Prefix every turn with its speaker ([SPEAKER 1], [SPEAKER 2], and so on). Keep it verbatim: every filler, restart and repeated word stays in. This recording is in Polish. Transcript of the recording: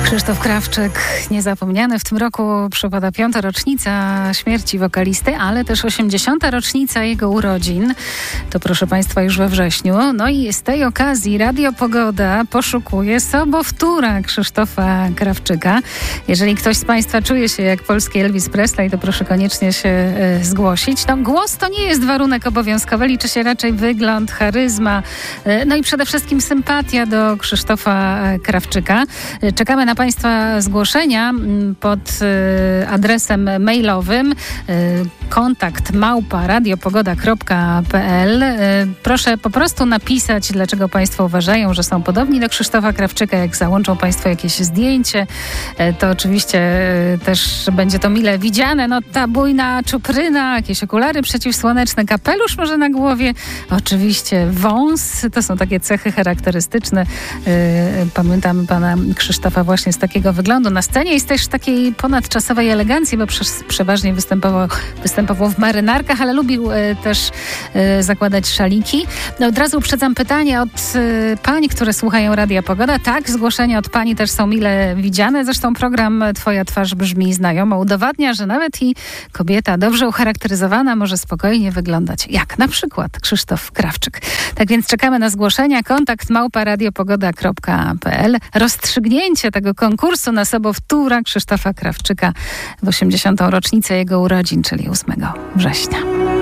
[SPEAKER 1] Krzysztof Krawczyk, niezapomniany. W tym roku przypada piąta rocznica śmierci wokalisty, ale też osiemdziesiąta rocznica jego urodzin. To proszę Państwa już we wrześniu. No i z tej okazji Radio Pogoda poszukuje sobowtóra Krzysztofa Krawczyka. Jeżeli ktoś z Państwa czuje się jak polski Elvis Presley, to proszę koniecznie się y, zgłosić. No, głos to nie jest warunek obowiązkowy, liczy się raczej wygląd, charyzma, y, no i przede wszystkim sympatia do Krzysztofa Krawczyka. Y, czekamy na Państwa zgłoszenia pod y, adresem mailowym y, kontakt małpa radiopogoda kropka p l. Y, proszę po prostu napisać, dlaczego Państwo uważają, że są podobni do Krzysztofa Krawczyka. Jak załączą Państwo jakieś zdjęcie, y, to oczywiście y, też będzie to mile widziane. No, ta bujna czupryna, jakieś okulary przeciwsłoneczne, kapelusz może na głowie, oczywiście wąs. To są takie cechy charakterystyczne. Y, pamiętam pana Krzysztofa właśnie z takiego wyglądu na scenie i z też takiej ponadczasowej elegancji, bo przez, przeważnie występował, występował w marynarkach, ale lubił e, też e, zakładać szaliki. No, od razu uprzedzam pytanie od e, pań, które słuchają Radia Pogoda. Tak, zgłoszenia od pani też są mile widziane. Zresztą program Twoja twarz brzmi znajomo. Udowadnia, że nawet i kobieta dobrze ucharakteryzowana może spokojnie wyglądać, jak na przykład Krzysztof Krawczyk. Tak więc czekamy na zgłoszenia. Kontakt małpa radiopogoda kropka p l. Rozstrzygnięcie tego konkursu na sobowtóra Krzysztofa Krawczyka w osiemdziesiątą rocznicę jego urodzin, czyli ósmego września.